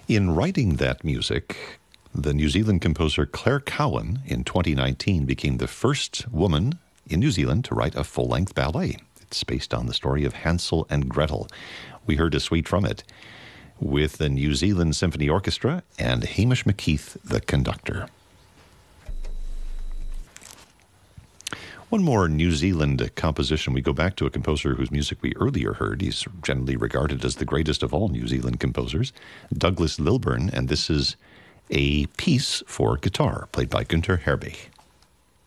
In writing that music, the New Zealand composer Claire Cowan in 2019 became the first woman in New Zealand to write a full-length ballet. It's based on the story of Hansel and Gretel. We heard a suite from it with the New Zealand Symphony Orchestra and Hamish McKeith, the conductor. One more New Zealand composition. We go back to a composer whose music we earlier heard. He's generally regarded as the greatest of all New Zealand composers, Douglas Lilburn, and this is a piece for guitar played by Günther Herrbeek.